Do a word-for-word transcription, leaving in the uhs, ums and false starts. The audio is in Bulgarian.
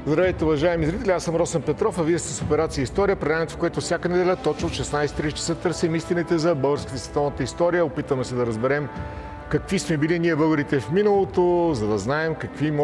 Здравейте, уважаеми зрители, аз съм Росен Петров, а вие сте с Операция История, предаването, в което всяка неделя точно в шестнайсет и трийсет часа търсим истините за българската и световната история. Опитаме се да разберем какви сме били ние българите в миналото, за да знаем какви може